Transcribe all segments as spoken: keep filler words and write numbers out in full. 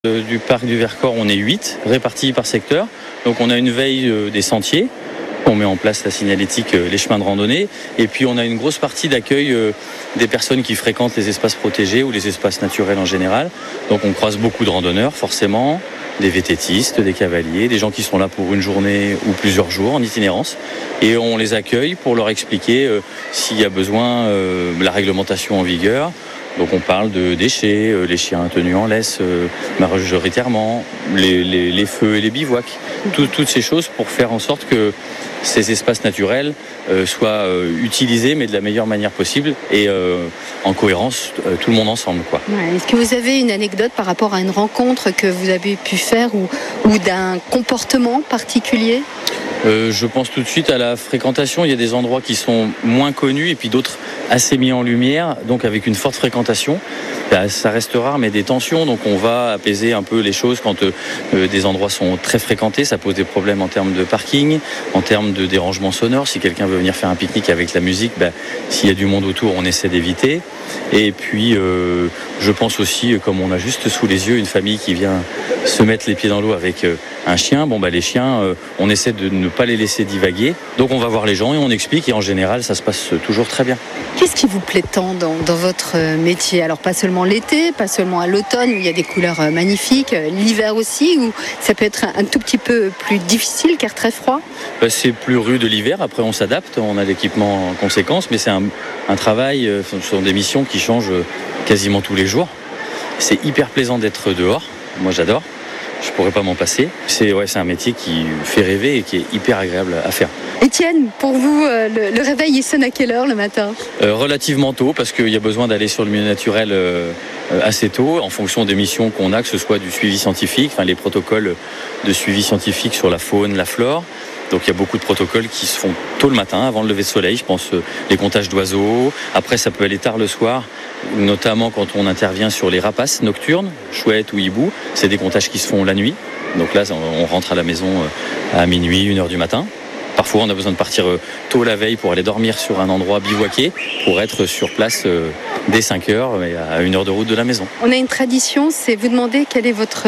Euh, du parc du Vercors, on est huit, répartis par secteur. Donc on a une veille euh, des sentiers, on met en place la signalétique, euh, les chemins de randonnée. Et puis on a une grosse partie d'accueil euh, des personnes qui fréquentent les espaces protégés ou les espaces naturels en général. Donc on croise beaucoup de randonneurs, forcément, des vététistes, des cavaliers, des gens qui sont là pour une journée ou plusieurs jours en itinérance. Et on les accueille pour leur expliquer euh, s'il y a besoin euh, la réglementation en vigueur. Donc on parle de déchets, euh, les chiens tenus en laisse, euh, majoritairement, les, les, les feux et les bivouacs, Tout, toutes ces choses pour faire en sorte que ces espaces naturels euh, soient euh, utilisés, mais de la meilleure manière possible et euh, en cohérence, euh, tout le monde ensemble, quoi. Ouais. Est-ce que vous avez une anecdote par rapport à une rencontre que vous avez pu faire ou, ou d'un comportement particulier ? Euh, je pense tout de suite à la fréquentation. Il y a des endroits qui sont moins connus et puis d'autres assez mis en lumière, donc avec une forte fréquentation. Bah, ça reste rare, mais des tensions. Donc on va apaiser un peu les choses quand euh, des endroits sont très fréquentés. Ça pose des problèmes en termes de parking, en termes de dérangement sonore. Si quelqu'un veut venir faire un pique-nique avec la musique, bah, s'il y a du monde autour, on essaie d'éviter. Et puis euh, je pense aussi, comme on a juste sous les yeux une famille qui vient se mettre les pieds dans l'eau avec euh, un chien, bon bah les chiens, euh, on essaie de ne pas les laisser divaguer. Donc on va voir les gens et on explique, et en général ça se passe toujours très bien. Qu'est-ce qui vous plaît tant dans, dans votre métier ? Alors pas seulement l'été, pas seulement à l'automne où il y a des couleurs magnifiques, l'hiver aussi où ça peut être un tout petit peu plus difficile car très froid ? Bah, c'est plus rude l'hiver, après on s'adapte, on a l'équipement en conséquence, mais c'est un, un travail, ce sont des missions qui changent quasiment tous les jours. C'est hyper plaisant d'être dehors, moi j'adore. Je ne pourrais pas m'en passer. C'est, ouais, c'est un métier qui fait rêver et qui est hyper agréable à faire. Étienne, pour vous, euh, le, le réveil il sonne à quelle heure le matin ? euh, Relativement tôt, parce qu'il y a besoin d'aller sur le milieu naturel euh, assez tôt, en fonction des missions qu'on a, que ce soit du suivi scientifique, enfin les protocoles de suivi scientifique sur la faune, la flore. Donc il y a beaucoup de protocoles qui se font tôt le matin, avant le lever de soleil. Je pense euh, les comptages d'oiseaux. Après, ça peut aller tard le soir, notamment quand on intervient sur les rapaces nocturnes, chouettes ou hiboux. C'est des comptages qui se font la nuit. Donc là, on rentre à la maison à minuit, une heure du matin. Parfois, on a besoin de partir tôt la veille pour aller dormir sur un endroit bivouaqué, pour être sur place dès cinq heures, à une heure de route de la maison. On a une tradition, c'est vous demander quel est votre...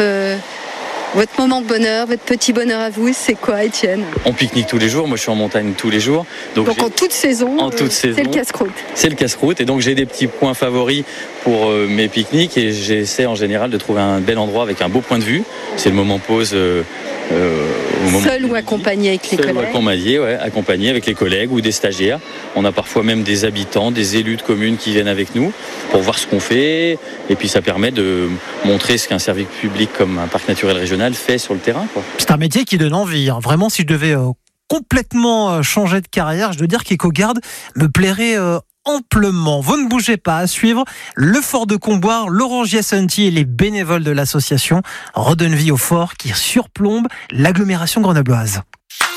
Votre moment de bonheur, votre petit bonheur à vous, c'est quoi, Étienne ? On pique-nique tous les jours, moi je suis en montagne tous les jours. Donc, donc en toute saison, en toute euh, saison, c'est le casse-croûte. C'est le casse-croûte, et donc j'ai des petits points favoris pour euh, mes pique-niques, et j'essaie en général de trouver un bel endroit avec un beau point de vue. C'est le moment pause. Euh, euh, au moment Seul ou accompagné avec les Seul collègues ? Seul ou accompagné, ouais, accompagné avec les collègues ou des stagiaires. On a parfois même des habitants, des élus de communes qui viennent avec nous pour voir ce qu'on fait, et puis ça permet de montrer ce qu'un service public comme un parc naturel régional fait sur le terrain, quoi. C'est un métier qui donne envie, hein. Vraiment, si je devais euh, complètement euh, changer de carrière, je dois dire qu'Ecogarde me plairait euh, amplement. Vous ne bougez pas, à suivre le fort de Comboire, l'Orangerie Santi et les bénévoles de l'association redonnent vie au fort qui surplombe l'agglomération grenobloise.